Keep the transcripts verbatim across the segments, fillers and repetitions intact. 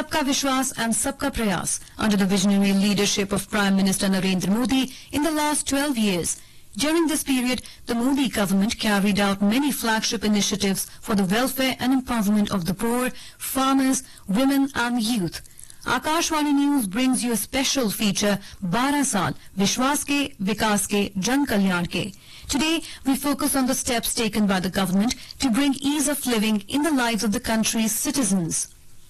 Sabka Vishwas and Sabka Prayas under the visionary leadership of Prime Minister Narendra Modi in the last twelve years. During this period, the Modi government carried out many flagship initiatives for the welfare and empowerment of the poor, farmers, women and youth. Akashvani News brings you a special feature, twelve Saal, Vishwas Ke, Vikas Ke, Jan Kalyan Ke. Today, we focus on the steps taken by the government to bring ease of living in the lives of the country's citizens.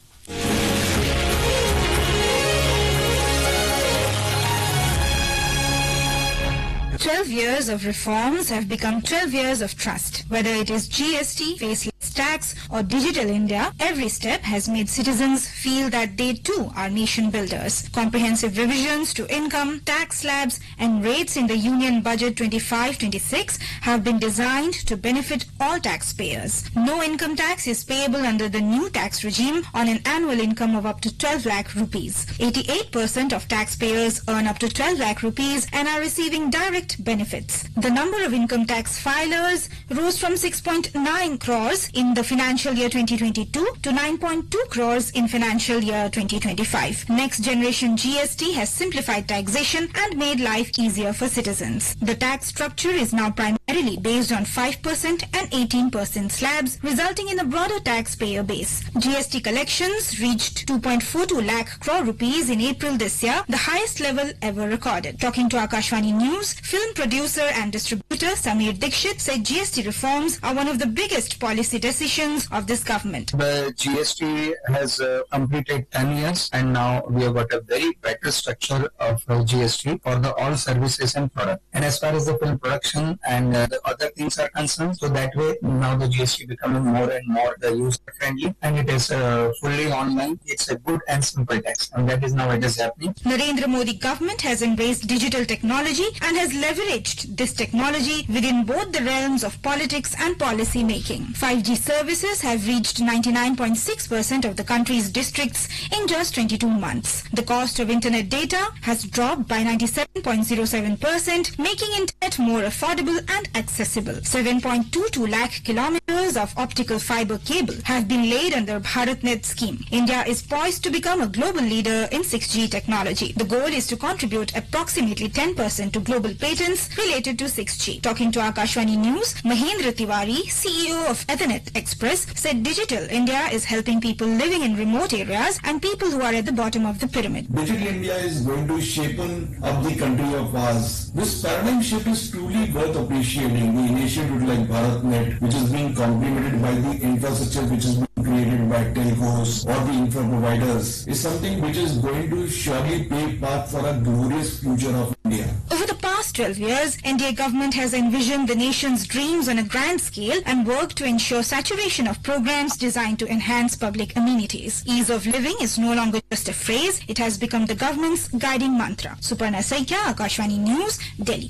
twelve years of reforms have become twelve years of trust. Whether it is G S T, faceless tax or Digital India, every step has made citizens feel that they too are nation builders. Comprehensive revisions to income, tax slabs and rates in the Union Budget twenty-five twenty-six have been designed to benefit all taxpayers. No income tax is payable under the new tax regime on an annual income of up to twelve lakh rupees. eighty-eight percent of taxpayers earn up to twelve lakh rupees and are receiving direct benefits. The number of income tax filers rose from six point nine crores in the financial year twenty twenty-two to nine point two crores in financial year twenty twenty-five. Next generation G S T has simplified taxation and made life easier for citizens. The tax structure is now primarily based on five percent and eighteen percent slabs, resulting in a broader taxpayer base. G S T collections reached two point four two lakh crore rupees in April this year, the highest level ever recorded. Talking to Akashvani News, film producer and distributor Samir Dikshit said G S T reforms are one of the biggest policy decisions of this government. The G S T has uh, completed ten years and now we have got a very better structure of uh, G S T for the all services and products. And as far as the film production and uh, the other things are concerned, so that way now the G S T becoming more and more uh, user friendly and it is uh, fully online. It's a good and simple tax and that is now it is happening. Narendra Modi government has embraced digital technology and has leveraged this technology within both the realms of politics and policy making. five G services have reached ninety-nine point six percent of the country's districts in just twenty-two months. The cost of internet data has dropped by ninety-seven point zero seven percent, making internet more affordable and accessible. seven point two two lakh kilometers of optical fiber cable have been laid under BharatNet scheme. India is poised to become a global leader in six G technology. The goal is to contribute approximately ten percent to global patents related to six G. Talking to Akashvani News, Mahendra Tiwari, C E O of Ethernet Express, said Digital India is helping people living in remote areas and people who are at the bottom of the pyramid. Digital India is going to shape up the country of ours. This paradigm shift is truly worth appreciating. The initiative like BharatNet, which is being complemented by the infrastructure which is being created by telcos or the infra providers, is something which is going to surely pave path for a glorious future of India. Over the past twelve years, N D A government has envisioned the nation's dreams on a grand scale and worked to ensure saturation of programs designed to enhance public amenities. Ease of living is no longer just a phrase, it has become the government's guiding mantra. Suparna Saikya, Akashvani News, Delhi.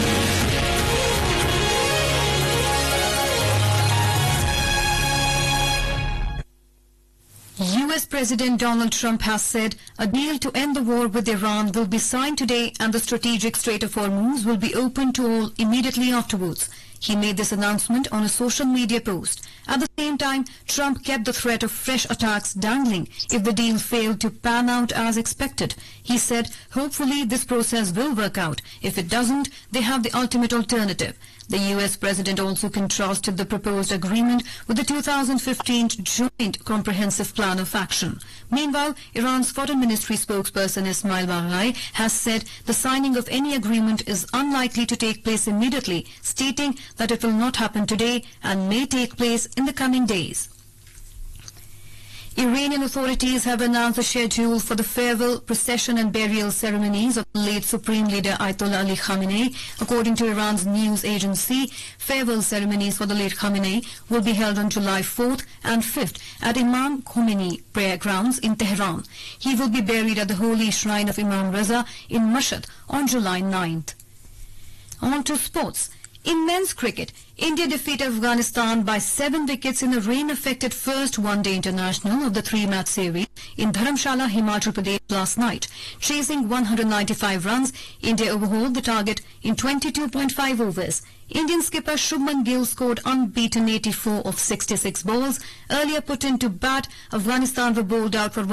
U S President Donald Trump has said a deal to end the war with Iran will be signed today and the strategic Strait of Hormuz will be open to all immediately afterwards. He made this announcement on a social media post. At the same time, Trump kept the threat of fresh attacks dangling if the deal failed to pan out as expected. He said, hopefully this process will work out. If it doesn't, they have the ultimate alternative. The U S President also contrasted the proposed agreement with the two thousand fifteen Joint Comprehensive Plan of Action. Meanwhile, Iran's Foreign Ministry spokesperson Ismail Baghai has said the signing of any agreement is unlikely to take place immediately, stating that it will not happen today and may take place in the coming days. Iranian authorities have announced a schedule for the farewell, procession and burial ceremonies of the late Supreme Leader Ayatollah Ali Khamenei. According to Iran's news agency, farewell ceremonies for the late Khamenei will be held on July fourth and fifth at Imam Khomeini prayer grounds in Tehran. He will be buried at the holy shrine of Imam Reza in Mashhad on July ninth. On to sports. In men's cricket, India defeated Afghanistan by seven wickets in a rain-affected first one-day international of the three-match series in Dharamshala, Himachal Pradesh last night. Chasing one hundred ninety-five runs, India overhauled the target in twenty-two point five overs. Indian skipper Shubman Gill scored unbeaten eighty-four of sixty-six balls. Earlier put into bat, Afghanistan were bowled out for